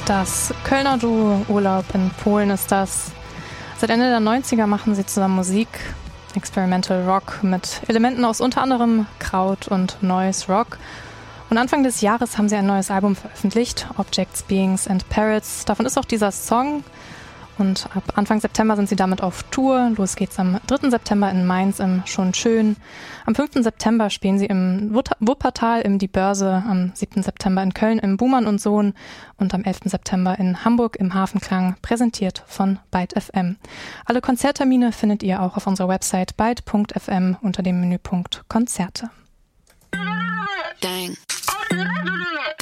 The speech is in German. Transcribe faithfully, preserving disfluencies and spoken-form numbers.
Das Kölner Duo Urlaub in Polen ist das. Seit Ende der neunziger machen sie zusammen Musik, Experimental Rock mit Elementen aus unter anderem Kraut und Noise Rock. Und Anfang des Jahres haben sie ein neues Album veröffentlicht, Objects, Beings and Parrots. Davon ist auch dieser Song. Und ab Anfang September sind sie damit auf Tour. Los geht's am dritten September in Mainz im Schon Schön. Am fünften September spielen sie im Wuppertal im Die Börse. Am siebten September in Köln im Buhmann und Sohn. Und am elften September in Hamburg im Hafenklang, präsentiert von Byte F M. Alle Konzerttermine findet ihr auch auf unserer Website byte punkt f m unter dem Menüpunkt Konzerte. Dang.